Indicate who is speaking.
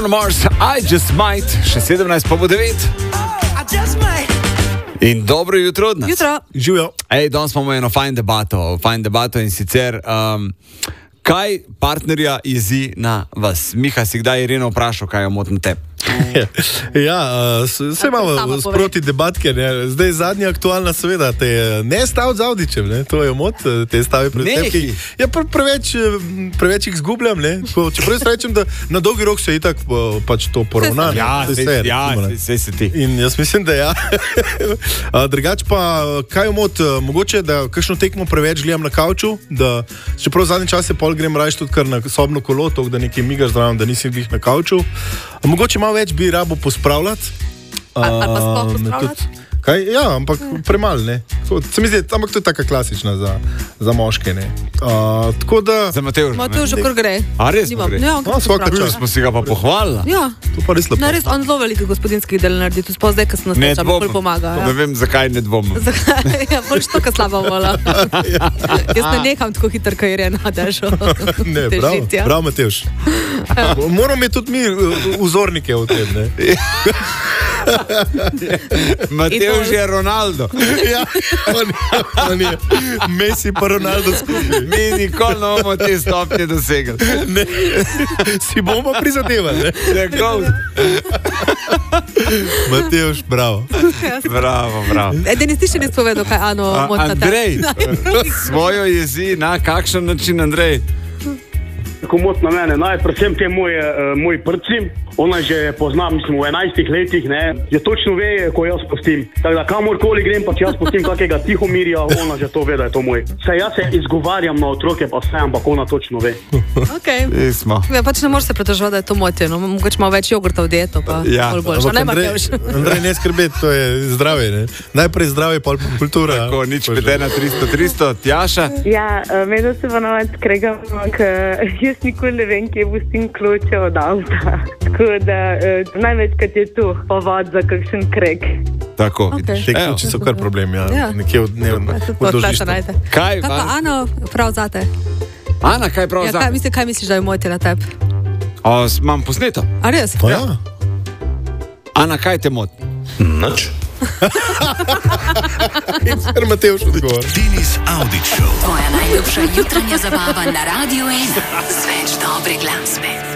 Speaker 1: Bruno Mars, I Just Might, še 17 pa bo 9. In dobro jutro od nas.
Speaker 2: Jutro.
Speaker 3: Živijo.
Speaker 1: Danes imamo eno fajn debato in sicer, kaj partnerja jezi na vas? Miha, si kdaj Ireno vprašal, kaj jo moti na tebi?
Speaker 3: Vse imamo sproti debatke, ne? Zdaj zadnja aktualna seveda, te ne staviti z Audičem, ne? To je mot, te stavi predstavki. Ja, preveč jih zgubljam, ne? Čeprav rečem, da na dolgi rok se itak pač to poravna.
Speaker 1: Vse se ti.
Speaker 3: In jaz mislim, da ja. Drugač pa, kaj je mot, mogoče, da kakšno tekmo preveč gledam na kavču, da čeprav zadnji čas je pol grem rajš tudi kar na sobno kolo, to, da nekaj migaš zraven, da nisi glih na kavču. Mogoče malo več bi rabo pospravljati.
Speaker 2: Ali pa sploh pospravljati?
Speaker 3: Kaj? Ja, ampak premalo, ne. Se mi zdi, ampak to je taka klasična za moške, ne. Tako da...
Speaker 1: Za Matevža, ne?
Speaker 2: Matevža, kar gre.
Speaker 1: A res mu gre?
Speaker 2: Ja,
Speaker 3: svaka čast.
Speaker 1: Smo si ga pa pohvalila.
Speaker 2: Ja.
Speaker 3: To pa res lepo.
Speaker 2: Na res, on zelo veliko gospodinskih del naredi, tudi sploh zdaj, ko se nas toča, bolj pomaga.
Speaker 1: Ne vem, zakaj ne dvomim.
Speaker 2: Ja, bolj što, ka slaba vola. Jaz ne neham tako hitro, ko Irena držo.
Speaker 3: Ne, bravo Matevž. Moramo imeti tudi mi vzornike v tem, ne.
Speaker 1: Matevž je Ronaldo.
Speaker 3: Ja, on je Messi pa Ronaldo skupaj.
Speaker 1: Mi nikoli ne bomo te stopnje dosegli.
Speaker 3: Ne, si bomo prizadevali, ne.
Speaker 1: Tako.
Speaker 3: Matevž, bravo.
Speaker 1: Bravo.
Speaker 2: Edini ti še nisi povedal, kaj Ano moti na tebi.
Speaker 1: Andrej, svojo jezi na kakšen način, Andrej?
Speaker 4: Tako mot na mene, predvsem te moj prcim, ona že pozna, mislim, v 11 letih, ne, že točno ve, ko jaz pustim. Tako da kamorkoli grem, pa če jaz pustim kakega Tihomirja, ona že to ve, da je to moj. Saj jaz se izgovarjam na otroke, pa vse, ampak ona točno ve.
Speaker 2: Okej.
Speaker 1: Smo.
Speaker 2: Ja, pač ne moreš se pritoževati, da je to moteno, mogoče malo več jogurta v dieto, pa bolj boljša.
Speaker 3: Andrej, ne skrbeti, to je zdravje, ne. Najprej zdravje, pol kultura.
Speaker 1: Tako, nič 5-1-300-300, Tjaša?
Speaker 5: Ja, medno se ponovati skregamo, ker jaz nikoli ne vem, kje pustim kloče od avta. Tako da največkrat je tu povod za kakšen kreg.
Speaker 1: Tako.
Speaker 3: Te kloči so kar problem, ja. Nekje v dožištu.
Speaker 1: Kaj
Speaker 2: pa Ano, prav zate?
Speaker 1: Ana, kaj prav zate?
Speaker 2: Kaj misliš, da je moti na tebi?
Speaker 1: Imam posneto.
Speaker 2: A res?
Speaker 3: Pa ja.
Speaker 1: Ana, kaj te moti?
Speaker 6: Nič.
Speaker 3: In ser Matevž odgovor.
Speaker 6: Denis Audić Show.
Speaker 7: Tvoja najljubša jutranja zabava na Radio 1 z več dobre glasbe.